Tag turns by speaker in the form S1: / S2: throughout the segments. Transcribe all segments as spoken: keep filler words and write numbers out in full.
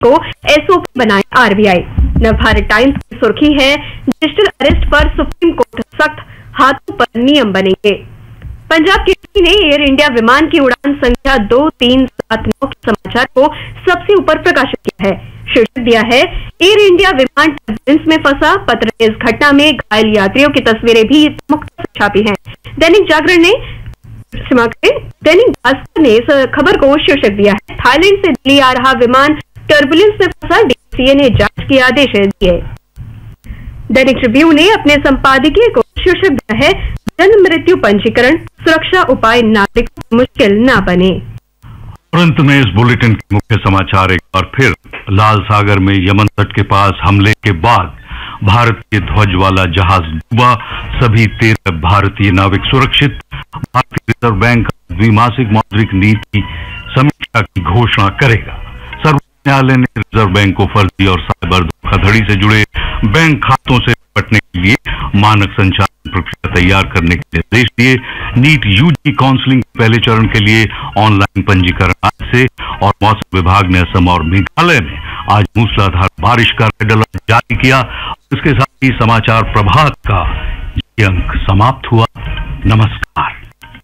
S1: को एसओपी बनाए RBI. Navbharat times की सुर्खी है, डिजिटल अरेस्ट पर सुप्रीम कोर्ट सख्त, हाथों पर नियम बनेंगे। पंजाब केसरी ने एयर इंडिया विमान की उड़ान संख्या दो तीन सात नौ के समाचार को सबसे ऊपर प्रकाशित किया है। शीर्षक दिया है, एयर इंडिया विमान टर्बुलेंस में फंसा, पत्र ने इस घटना में घायल यात्रियों की तस्वीरें भी प्रमुखता से छापी हैं। दैनिक जागरण ने दैनिक भास्कर ने इस खबर को शीर्षक दिया है, थाईलैंड से दिल्ली आ रहा विमान टर्बुलेंस में फंसा, डीसीए ने जांच के आदेश दिए। दैनिक ट्रिब्यून ने अपने संपादकीय को शीर्षक दिया है, जन्म मृत्यु पंजीकरण सुरक्षा उपाय नागरिकों को मुश्किल न बने।
S2: अंत में इस बुलेटिन के मुख्य समाचार एक बार फिर। लाल सागर में यमन तट के पास हमले के बाद भारतीय ध्वज वाला जहाज डूबा, सभी तेरह भारतीय नाविक सुरक्षित। भारतीय रिजर्व बैंक द्विमासिक मौद्रिक नीति समीक्षा की घोषणा करेगा। सर्वोच्च न्यायालय ने रिजर्व बैंक को फर्जी और साइबर धोखाधड़ी से जुड़े बैंक खातों से निपटने के लिए मानक संचालन प्रक्रिया तैयार करने के निर्देश दिए। नीट यूजी काउंसलिंग के पहले चरण के लिए ऑनलाइन पंजीकरण आज से, और मौसम विभाग ने असम और मेघालय में आज मूसलाधार बारिश का रेड अलर्ट जारी किया। इसके साथ ही समाचार प्रभात का ये अंक समाप्त हुआ। नमस्कार।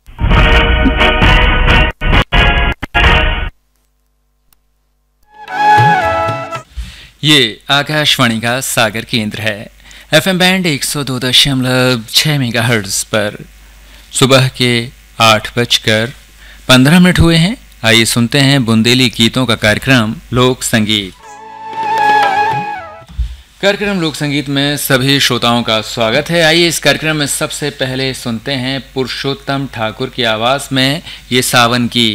S3: ये आकाशवाणी का सागर केंद्र है। एफएम बैंड एक सौ दो दशमलव छह मेगाहर्ट्ज पर सुबह के आठ बजकर पंद्रह मिनट हुए हैं। आइए सुनते हैं बुंदेली गीतों का कार्यक्रम लोक संगीत। कार्यक्रम लोक संगीत में सभी श्रोताओं का स्वागत है। आइए इस कार्यक्रम में सबसे पहले सुनते हैं पुरुषोत्तम ठाकुर की आवाज में ये सावन गीत।